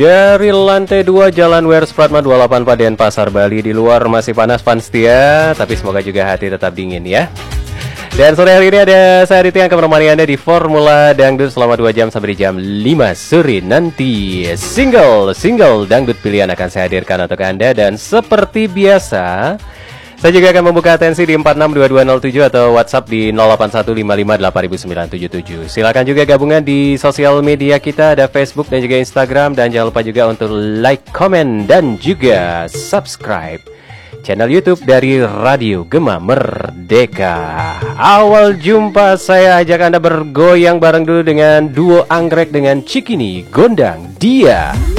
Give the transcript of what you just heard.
Dari lantai 2 Jalan Wers Pratma 28 Paden Pasar Bali. Di luar masih panas setia, tapi semoga juga hati tetap dingin ya. Dan sore hari ini ada saya Aditya yang akan menemani Anda di Formula Dangdut selama 2 jam sampai di jam 5 sore nanti. Single dangdut pilihan akan saya hadirkan untuk Anda. Dan seperti biasa, saya juga akan membuka atensi di 462207 atau WhatsApp di 0815580977. Silakan juga gabungan di sosial media kita, ada Facebook dan juga Instagram. Dan jangan lupa juga untuk like, comment, dan juga subscribe channel YouTube dari Radio Gema Merdeka. Awal jumpa saya ajak Anda bergoyang bareng dulu dengan duo anggrek dengan Cikini Gondang Dia.